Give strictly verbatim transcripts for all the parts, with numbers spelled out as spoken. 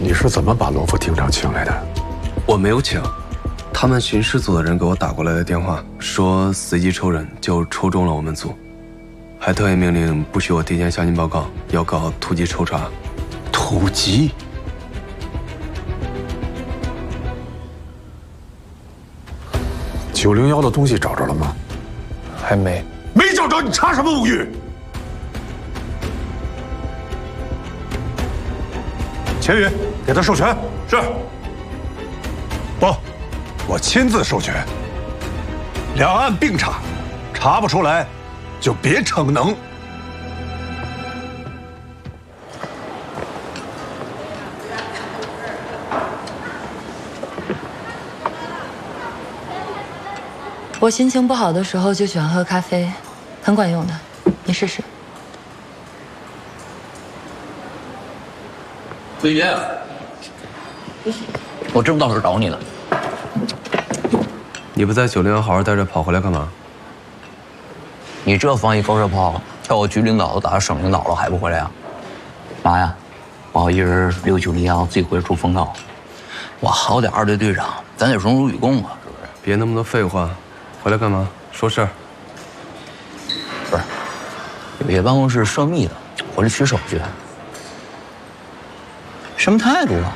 你是怎么把罗副厅长请来的？ 我没有请，他们巡视组的人给我打过来的电话，说随机抽人就抽中了我们组，还特意命令不许我提前向您报告，要搞突击抽查。 突击？九零幺的东西找着了吗？ 还没。 没找着，你查什么物欲？钱宇，给他授权。是。不，我亲自授权。两岸并查，查不出来，就别逞能。 我心情不好的时候就喜欢喝咖啡，很管用的，你试试。 魏源，我知不道是找你了。 你不在九零幺好好待着，跑回来干嘛？ 你这放一高射炮，叫我局领导都打到省领导了，还不回来啊？妈呀，我一人溜九零幺，自己回去出风告。我好歹二队队长，咱得荣辱与共啊，是不是？ 别那么多废话，回来干嘛？说事儿。 不是，有些办公室涉密的，回来取手续。什么态度啊？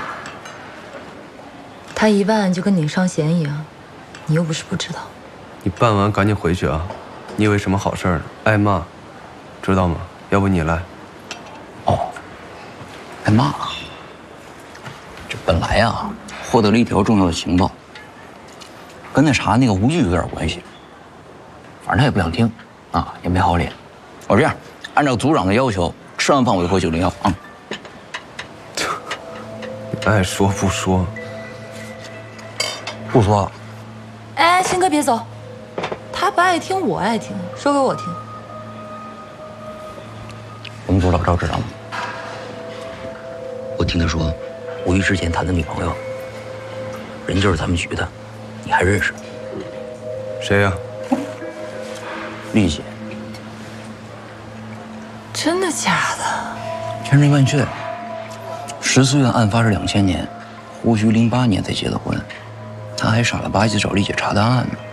他一办就跟你上弦一样，你又不是不知道。 你办完赶紧回去啊！你以为什么好事儿？挨骂，知道吗？要不你来。 哦，挨骂。这本来啊，获得了一条重要的情报，跟那查那个吴玉有点关系。反正他也不想听，啊，也没好脸。我这样，按照组长的要求，吃完饭我就回九零幺啊。 爱说不说， 不说。 哎，鑫哥别走，他不爱听，我爱听，说给我听。 我们组长赵指导，我听他说，吴玉之前谈的女朋友，人就是咱们局的，你还认识？ 谁呀？ 丽姐。 真的假的？ 千真万确。十四月的案发是两千年，胡徐零八年才结的婚，他还傻了吧唧找丽姐查的案呢。